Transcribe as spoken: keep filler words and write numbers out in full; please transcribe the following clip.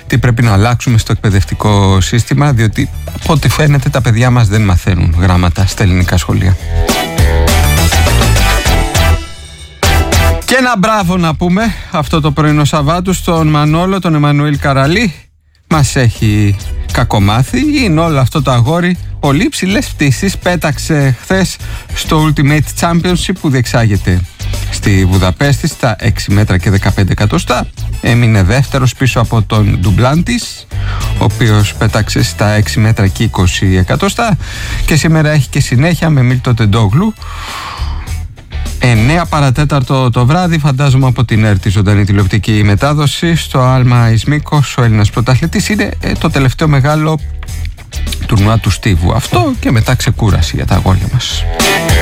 τι πρέπει να αλλάξουμε στο εκπαιδευτικό σύστημα, διότι από ό,τι φαίνεται τα παιδιά μας δεν μαθαίνουν γράμματα στα ελληνικά σχολεία. Και ένα μπράβο να πούμε αυτό το πρωινό Σαββάτου στον Μανόλο, τον Εμμανουήλ Καραλή. Μας έχει κακομάθει. Είναι όλο αυτό το αγόρι πολύ ψηλές πτήσεις. Πέταξε χθες στο Ultimate Championship που διεξάγεται στη Βουδαπέστη στα έξι μέτρα και δεκαπέντε εκατοστά. Έμεινε δεύτερος πίσω από τον Ντουμπλάντης, ο οποίος πέταξε στα έξι μέτρα και είκοσι εκατοστά. Και σήμερα έχει και συνέχεια με Μίλτο Τεντόγλου. εννέα παρατέταρτο το βράδυ, φαντάζομαι από την ΕΡΤ, ζωντανή τηλεοπτική μετάδοση, στο Άλμα Ισμίκος. Ο Έλληνας πρωταθλητής είναι ε, το τελευταίο μεγάλο τουρνουά του Στίβου. Αυτό και μετά ξεκούραση για τα αγόρια μας.